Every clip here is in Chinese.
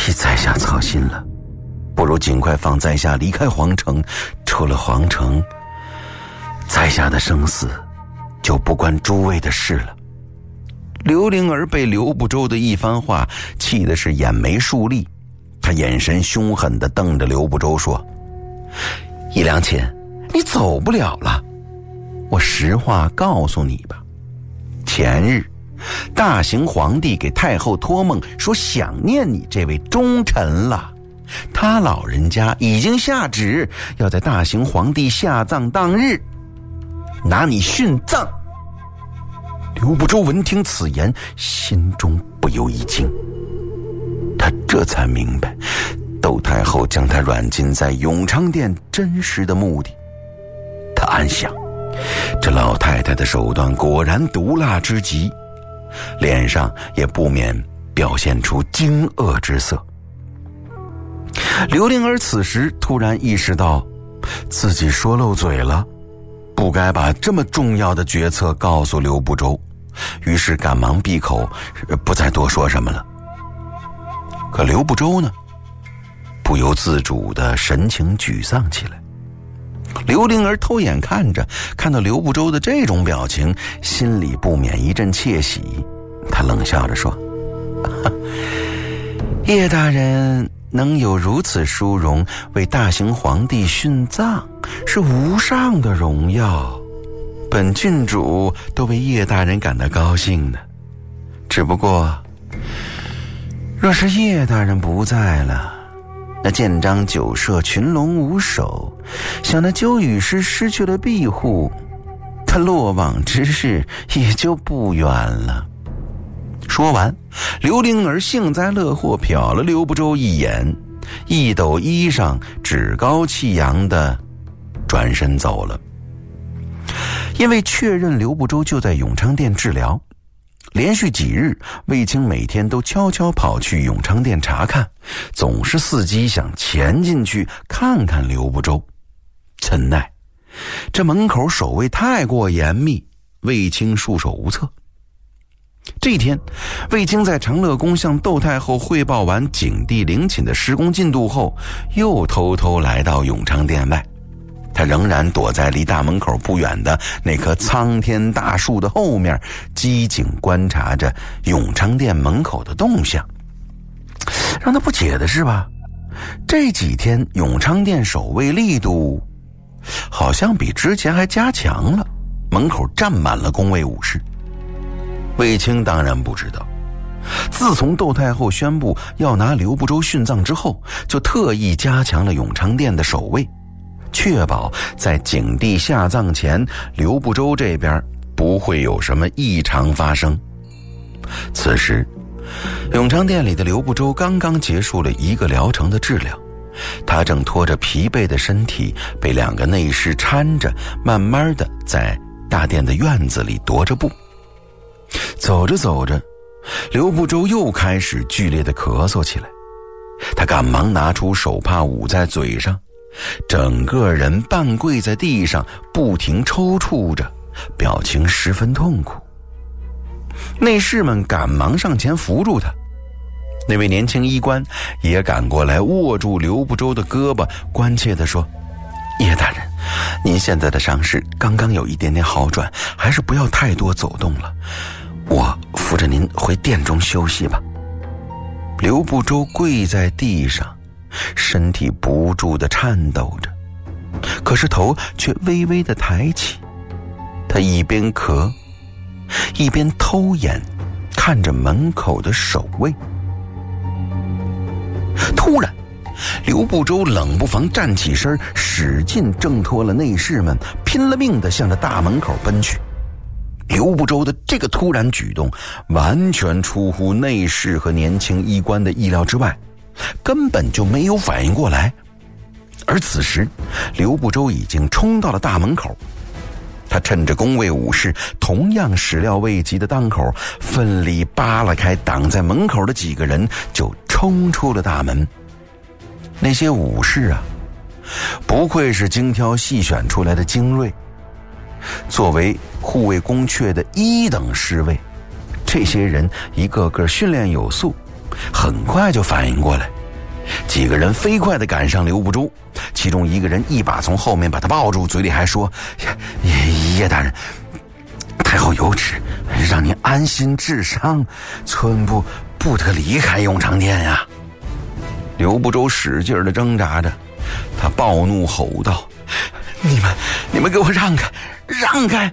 替在下操心了，不如尽快放在下离开皇城。出了皇城，在下的生死就不关诸位的事了。刘灵儿被刘不周的一番话气的是眼眉竖立，他眼神凶狠地瞪着刘不周说：易良琴，你走不了了，我实话告诉你吧，前日大行皇帝给太后托梦说想念你这位忠臣了，他老人家已经下旨要在大行皇帝下葬当日拿你殉葬。刘不周闻听此言，心中不由一惊，他这才明白窦太后将他软禁在永昌殿真实的目的。他暗想，这老太太的手段果然毒辣之极，脸上也不免表现出惊愕之色。刘灵儿此时突然意识到自己说漏嘴了，不该把这么重要的决策告诉刘不周，于是赶忙闭口，不再多说什么了。可刘不周呢，不由自主的神情沮丧起来。刘灵儿偷眼看到刘不周的这种表情，心里不免一阵窃喜。他冷笑着说：叶大人能有如此殊荣，为大行皇帝殉葬，是无上的荣耀，本郡主都为叶大人感到高兴呢。只不过若是叶大人不在了，那建章酒社群龙无首，想那鸠羽师失去了庇护，他落网之日也就不远了。说完，刘灵儿幸灾乐祸瞟了刘不周一眼，一抖衣裳，趾高气扬地转身走了。因为确认刘不周就在永昌殿治疗，连续几日，卫青每天都悄悄跑去永昌殿查看，总是伺机想潜进去看看刘不周。怎奈这门口守卫太过严密，卫青束手无策。这一天，卫青在长乐宫向窦太后汇报完景帝陵寝的施工进度后，又偷偷来到永昌殿外。他仍然躲在离大门口不远的那棵苍天大树的后面，机警观察着永昌殿门口的动向。让他不解的是吧，这几天永昌殿守卫力度好像比之前还加强了，门口站满了宫卫武士。卫青当然不知道，自从窦太后宣布要拿刘不周殉葬之后，就特意加强了永昌殿的守卫，确保在景帝下葬前，刘不周这边不会有什么异常发生。此时，永昌殿里的刘不周刚刚结束了一个疗程的治疗，他正拖着疲惫的身体，被两个内侍搀着，慢慢的在大殿的院子里踱着步。走着走着，刘不周又开始剧烈的咳嗽起来，他赶忙拿出手帕捂在嘴上，整个人半跪在地上，不停抽搐着，表情十分痛苦。内侍们赶忙上前扶住他，那位年轻医官也赶过来握住刘不周的胳膊，关切地说：叶大人，您现在的伤势刚刚有一点点好转，还是不要太多走动了，我扶着您回殿中休息吧。刘不周跪在地上，身体不住地颤抖着，可是头却微微地抬起。他一边咳，一边偷眼看着门口的守卫。突然，刘不周冷不防站起身，使劲挣脱了内侍们，拼了命地向着大门口奔去。刘不周的这个突然举动完全出乎内侍和年轻医官的意料之外，根本就没有反应过来。而此时，刘不周已经冲到了大门口，他趁着宫卫武士同样始料未及的当口，奋力扒拉开挡在门口的几个人，就冲出了大门。那些武士啊，不愧是精挑细选出来的精锐，作为护卫宫阙的一等侍卫，这些人一个个训练有素，很快就反应过来， 几个人飞快地赶上刘不周，其中一个人一把从后面把他抱住，嘴里还说：“叶大人，太后有旨，让您安心治伤，寸步不得离开永昌殿呀。”刘不周使劲地挣扎着，他暴怒吼道：“你们给我让开，让开！”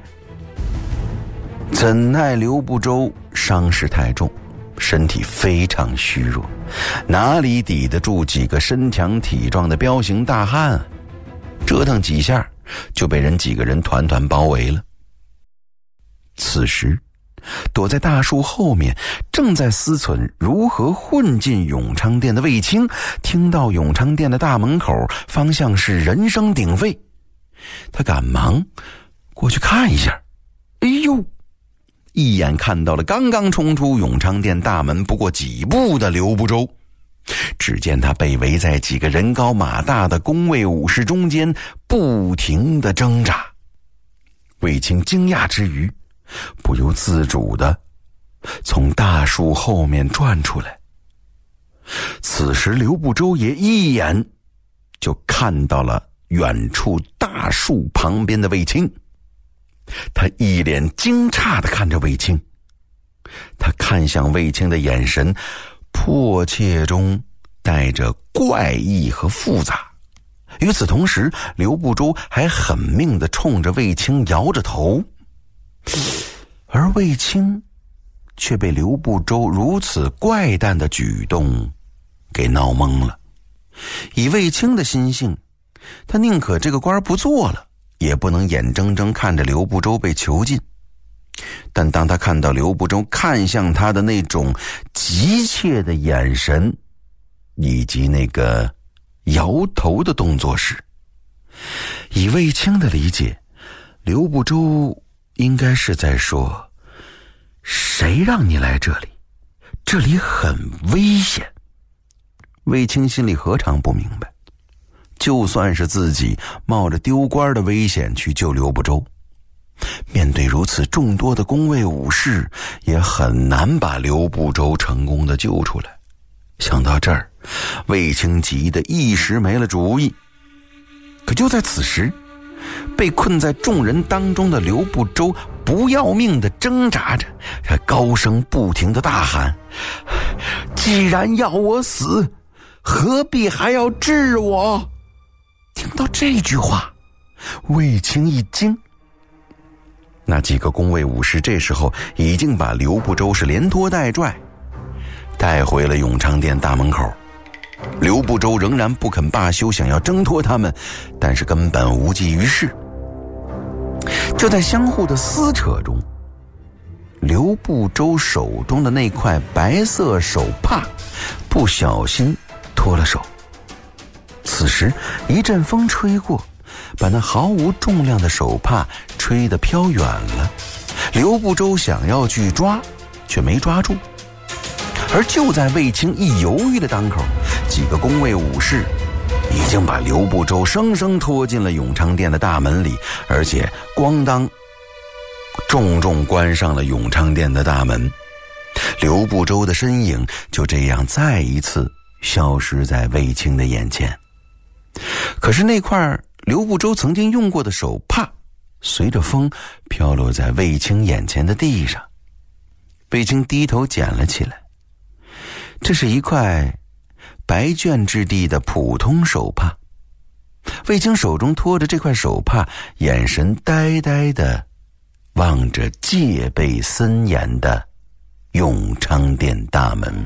怎奈刘不周伤势太重，身体非常虚弱，哪里抵得住几个身强体壮的彪形大汉啊？折腾几下就被几个人团团包围了。此时躲在大树后面正在思忖如何混进永昌殿的卫青，听到永昌殿的大门口方向是人声鼎沸，他赶忙过去看一下。哎呦，一眼看到了刚刚冲出永昌殿大门不过几步的刘不周。只见他被围在几个人高马大的宫卫武士中间，不停地挣扎。卫青惊讶之余，不由自主地从大树后面转出来。此时刘不周也一眼就看到了远处大树旁边的卫青，他一脸惊诧地看着卫青，他看向卫青的眼神迫切中带着怪异和复杂。与此同时，刘不周还狠命地冲着卫青摇着头，而卫青却被刘不周如此怪诞的举动给闹懵了。以卫青的心性，他宁可这个官不做了，也不能眼睁睁看着刘不周被囚禁。但当他看到刘不周看向他的那种急切的眼神，以及那个摇头的动作时，以卫青的理解，刘不周应该是在说：“谁让你来这里？这里很危险。”卫青心里何尝不明白，就算是自己冒着丢官的危险去救刘不周，面对如此众多的宫卫武士，也很难把刘不周成功的救出来。想到这儿，卫青急得一时没了主意。可就在此时，被困在众人当中的刘不周不要命的挣扎着，他高声不停的大喊：“既然要我死，何必还要治我？”听到这句话，卫青一惊。那几个宫卫武士这时候已经把刘不周是连拖带拽带回了永昌殿大门口。刘不周仍然不肯罢休，想要挣脱他们，但是根本无济于事。就在相互的撕扯中，刘不周手中的那块白色手帕不小心脱了手。此时一阵风吹过，把那毫无重量的手帕吹得飘远了。刘不周想要去抓，却没抓住。而就在卫青一犹豫的当口，几个宫卫武士已经把刘不周生生拖进了永昌殿的大门里，而且咣当重重关上了永昌殿的大门。刘不周的身影就这样再一次消失在卫青的眼前。可是那块刘不周曾经用过的手帕随着风飘落在卫青眼前的地上。卫青低头捡了起来，这是一块白绢质地的普通手帕。卫青手中托着这块手帕，眼神呆呆地望着戒备森严的永昌殿大门。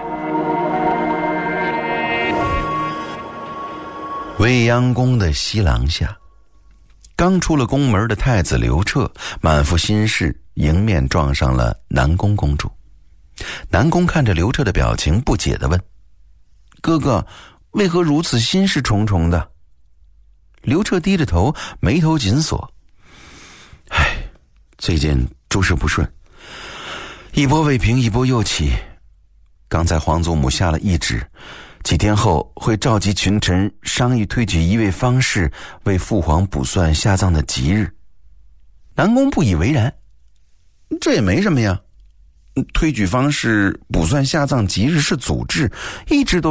未央宫的西廊下，刚出了宫门的太子刘彻满腹心事迎面撞上了南宫公主。南宫看着刘彻的表情，不解地问：“哥哥，为何如此心事重重的？”刘彻低着头，眉头紧锁：“最近诸事不顺，一波未平一波又起。刚才皇祖母下了懿旨，几天后会召集群臣商议推举一位方士为父皇卜算下葬的吉日。”南宫不以为然：“这也没什么呀，推举方士卜算下葬吉日是祖制，一直都